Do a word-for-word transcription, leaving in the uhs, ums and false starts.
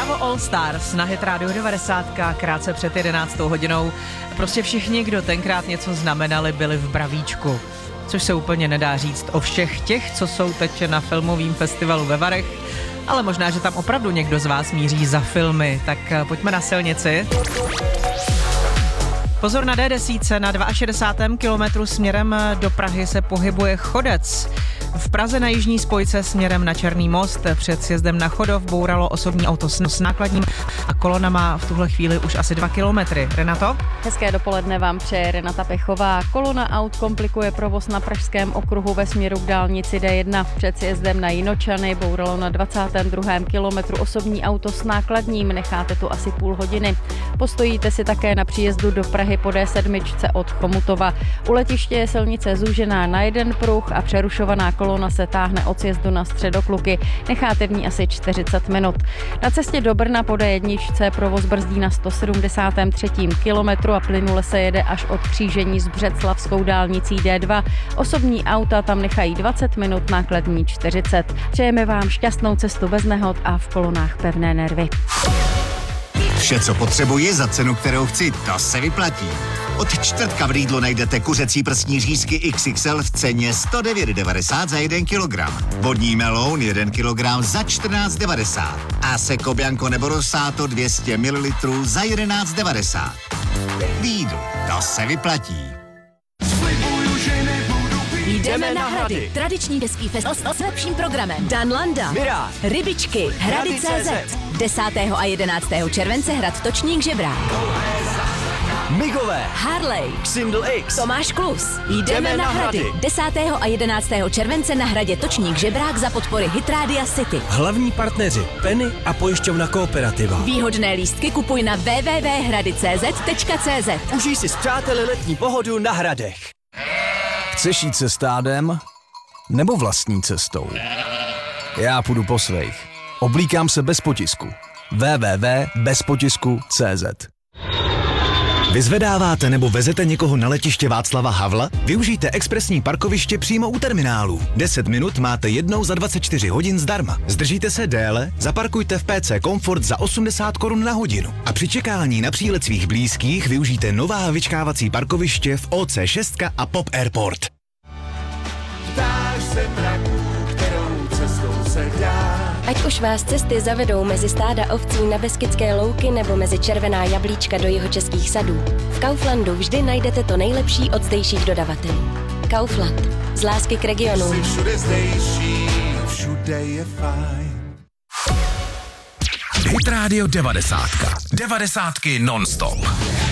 Bravo All Stars na Hit Radio devadesát, krátce před jedenáctou hodinou. Prostě všichni, kdo tenkrát něco znamenali, byli v Bravíčku. Což se úplně nedá říct o všech těch, co jsou teď na filmovém festivalu ve Varech. Ale možná, že tam opravdu někdo z vás míří za filmy. Tak pojďme na silnici. Pozor na D deset, na šedesátém druhém kilometru směrem do Prahy se pohybuje chodec. V Praze na jižní spojce směrem na Černý most před sjezdem na Chodov bouralo osobní auto s nákladním a kolona má v tuhle chvíli už asi dva kilometry. Renato? Hezké dopoledne vám přeje Renata Pechová. Kolona aut komplikuje provoz na pražském okruhu ve směru k dálnici D jedna. Před sjezdem na Jinočany bouralo na dvacátém druhém kilometru osobní auto s nákladním. Necháte tu asi půl hodiny. Postojíte si také na příjezdu do Prahy po D sedm od Chomutova. U letiště je silnice zúžená na jeden pruh a přerušovaná kolona se táhne od sjezdu na Středokluky. Necháte v ní asi čtyřicet minut. Na cestě do Brna po D jedna provoz brzdí na sto sedmdesátém třetím kilometru a plynule se jede až od křížení s Břeclavskou dálnicí D dva. Osobní auta tam nechají dvacet minut, nákladní čtyřicet. Přejeme vám šťastnou cestu bez nehod a v kolonách pevné nervy. Vše, co potřebuji za cenu, kterou chci, to se vyplatí. Od čtvrtka v Lidlu najdete kuřecí prsní řízky X X L v ceně sto devět devadesát za jeden kilogram. Vodní meloun jeden kilogram za čtrnáct devadesát. A Seco Bianco nebo Rosato dvě stě mililitrů za jedenáct devadesát. Lidl, to se vyplatí. Jdeme na Hrady. Tradiční český festival s lepším programem. Dan Landa, Mirát, Rybičky, Hrady tečka cé zet. desátého a jedenáctého července Hrad Točník Žebrák. Migové, Harley, Xindl X, Tomáš Klus. Jdeme, Jdeme na na Hrady. Hrady. desátého a jedenáctého července na Hradě Točník Žebrák za podpory Hit Radio City. hlavní partneři Penny a pojišťovna Kooperativa. Výhodné lístky kupuj na w w w tečka hrady tečka cé zet tečka cé zet. Užij si s přáteli letní pohodu na Hradech. Chceš jít se stádem? Nebo vlastní cestou? Já půjdu po svých. Oblíkám se bez potisku. w w w tečka bez potisku tečka cé zet. Vyzvedáváte nebo vezete někoho na letiště Václava Havla? Využijte expresní parkoviště přímo u terminálu. deset minut máte jednou za dvacet čtyři hodin zdarma. Zdržíte se déle? Zaparkujte v P C Komfort za osmdesát korun na hodinu. A při čekání na přílet svých blízkých využijte nová vyčkávací parkoviště v O C šest a Pop Airport. Ptáš se mraků, kterou cestou se dá. Ať už vás cesty zavedou mezi stáda ovcí na Beskydské louky nebo mezi červená jablíčka do jihočeských sadů, v Kauflandu vždy najdete to nejlepší od zdejších dodavatelů. Kaufland. Z lásky k regionu. Jsi všude zdejší, všude je fajn. Hit Radio devadesát. Devadesátky non-stop.